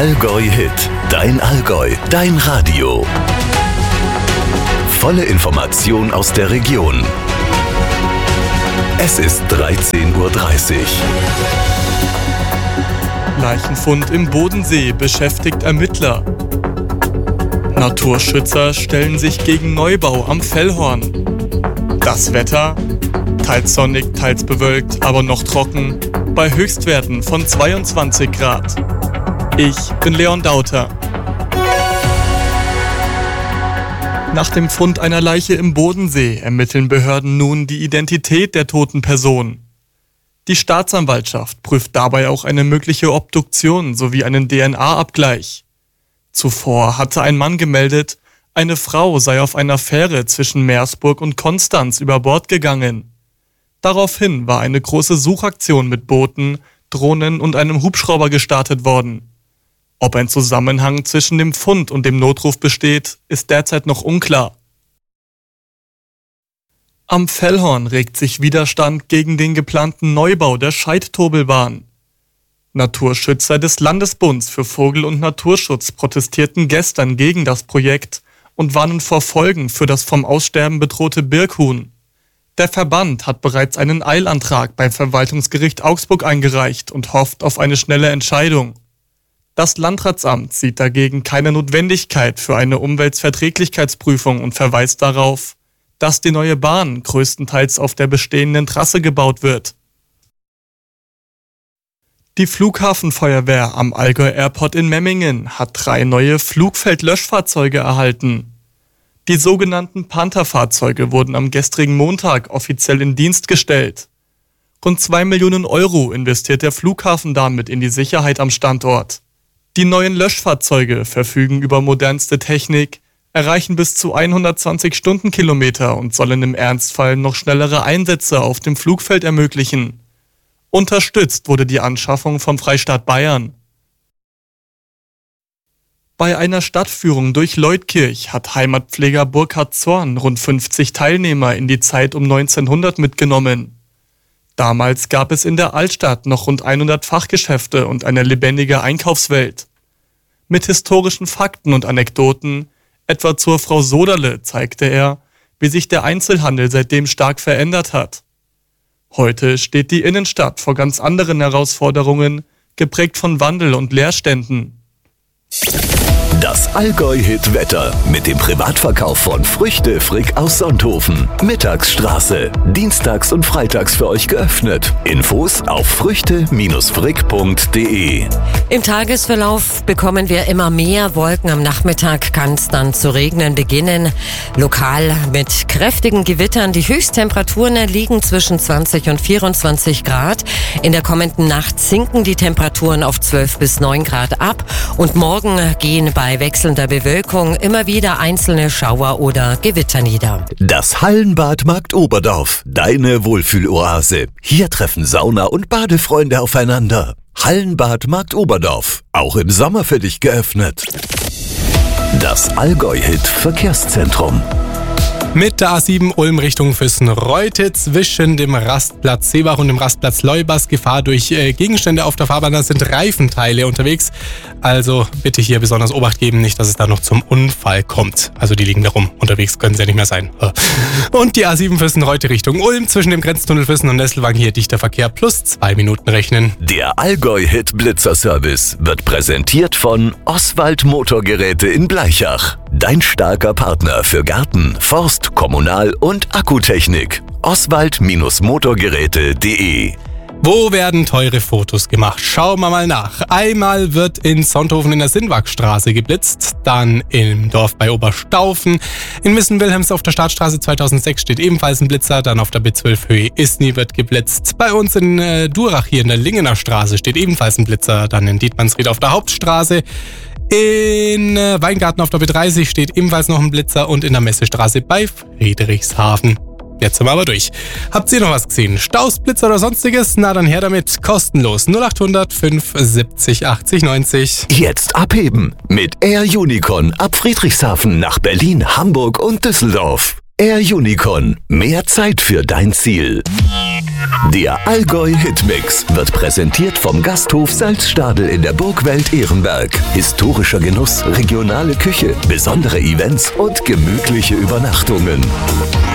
Allgäu Hit, dein Allgäu, dein Radio. Volle Information aus der Region. Es ist 13:30 Uhr. Leichenfund im Bodensee beschäftigt Ermittler. Naturschützer stellen sich gegen Neubau am Fellhorn. Das Wetter? Teils sonnig, teils bewölkt, aber noch trocken, bei Höchstwerten von 22 Grad. Ich bin Leon Dauter. Nach dem Fund einer Leiche im Bodensee ermitteln Behörden nun die Identität der toten Person. Die Staatsanwaltschaft prüft dabei auch eine mögliche Obduktion sowie einen DNA-Abgleich. Zuvor hatte ein Mann gemeldet, eine Frau sei auf einer Fähre zwischen Meersburg und Konstanz über Bord gegangen. Daraufhin war eine große Suchaktion mit Booten, Drohnen und einem Hubschrauber gestartet worden. Ob ein Zusammenhang zwischen dem Fund und dem Notruf besteht, ist derzeit noch unklar. Am Fellhorn regt sich Widerstand gegen den geplanten Neubau der Scheidturbelbahn. Naturschützer des Landesbunds für Vogel- und Naturschutz protestierten gestern gegen das Projekt und warnen vor Folgen für das vom Aussterben bedrohte Birkhuhn. Der Verband hat bereits einen Eilantrag beim Verwaltungsgericht Augsburg eingereicht und hofft auf eine schnelle Entscheidung. Das Landratsamt sieht dagegen keine Notwendigkeit für eine Umweltverträglichkeitsprüfung und verweist darauf, dass die neue Bahn größtenteils auf der bestehenden Trasse gebaut wird. Die Flughafenfeuerwehr am Allgäu Airport in Memmingen hat 3 neue Flugfeldlöschfahrzeuge erhalten. Die sogenannten Panther-Fahrzeuge wurden am gestrigen Montag offiziell in Dienst gestellt. Rund 2 Millionen Euro investiert der Flughafen damit in die Sicherheit am Standort. Die neuen Löschfahrzeuge verfügen über modernste Technik, erreichen bis zu 120 Stundenkilometer und sollen im Ernstfall noch schnellere Einsätze auf dem Flugfeld ermöglichen. Unterstützt wurde die Anschaffung vom Freistaat Bayern. Bei einer Stadtführung durch Leutkirch hat Heimatpfleger Burkhard Zorn rund 50 Teilnehmer in die Zeit um 1900 mitgenommen. Damals gab es in der Altstadt noch rund 100 Fachgeschäfte und eine lebendige Einkaufswelt. Mit historischen Fakten und Anekdoten, etwa zur Frau Soderle, zeigte er, wie sich der Einzelhandel seitdem stark verändert hat. Heute steht die Innenstadt vor ganz anderen Herausforderungen, geprägt von Wandel und Leerständen. Das Allgäu-Hit-Wetter mit dem Privatverkauf von Früchte Frick aus Sonthofen. Mittagsstraße. Dienstags und freitags für euch geöffnet. Infos auf früchte-frick.de. Im Tagesverlauf bekommen wir immer mehr Wolken. Am Nachmittag kann es dann zu regnen beginnen. Lokal mit kräftigen Gewittern. Die Höchsttemperaturen liegen zwischen 20 und 24 Grad. In der kommenden Nacht sinken die Temperaturen auf 12 bis 9 Grad ab. Und morgen gehen bei wechselnder Bewölkung immer wieder einzelne Schauer oder Gewitter nieder. Das Hallenbad Markt Oberdorf, deine Wohlfühloase. Hier treffen Sauna- und Badefreunde aufeinander. Hallenbad Markt Oberdorf, auch im Sommer für dich geöffnet. Das Allgäu-Hit Verkehrszentrum. Mit der A7 Ulm Richtung Füssen-Reute zwischen dem Rastplatz Seebach und dem Rastplatz Leubers Gefahr durch Gegenstände auf der Fahrbahn. Da sind Reifenteile unterwegs. Also bitte hier besonders Obacht geben, nicht, dass es da noch zum Unfall kommt. Also die liegen da rum. Unterwegs können sie ja nicht mehr sein. Und die A7 Füssen-Reute Richtung Ulm zwischen dem Grenztunnel Füssen und Nesselwang hier dichter Verkehr plus 2 Minuten rechnen. Der Allgäu-Hit Blitzer-Service wird präsentiert von Oswald Motorgeräte in Blaichach. Dein starker Partner für Garten, Forst, Kommunal- und Akkutechnik. Oswald-motorgeräte.de. Wo werden teure Fotos gemacht? Schauen wir mal nach. Einmal wird in Sonthofen in der Sinnwagstraße geblitzt, dann im Dorf bei Oberstaufen. In Missen-Wilhelms auf der Startstraße 2006 steht ebenfalls ein Blitzer, dann auf der B12 Höhe Isny wird geblitzt. Bei uns in Durach hier in der Lingener Straße steht ebenfalls ein Blitzer, dann in Dietmannsried auf der Hauptstraße. In Weingarten auf der B30 steht ebenfalls noch ein Blitzer und in der Messestraße bei Friedrichshafen. Jetzt sind wir aber durch. Habt ihr noch was gesehen? Staus, Blitzer oder sonstiges? Na dann her damit. Kostenlos 0800 570 80 90. Jetzt abheben mit Air Unicorn ab Friedrichshafen nach Berlin, Hamburg und Düsseldorf. Air Unicorn. Mehr Zeit für dein Ziel. Der Allgäu Hitmix wird präsentiert vom Gasthof Salzstadel in der Burgwelt Ehrenberg. Historischer Genuss, regionale Küche, besondere Events und gemütliche Übernachtungen.